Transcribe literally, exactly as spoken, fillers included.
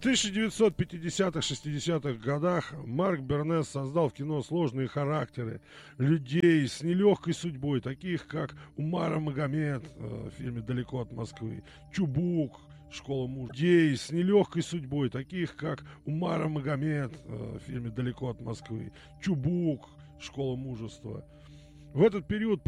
тысяча девятьсот пятидесятых-шестидесятых годах Марк Бернес создал в кино сложные характеры людей с нелегкой судьбой, таких как Умар Магомед э, в фильме «Далеко от Москвы», Чубук, «Школа мужа», людей с нелегкой судьбой, таких как Умар Магомед э, в фильме «Далеко от Москвы», Чубук, «Школа мужества». В этот период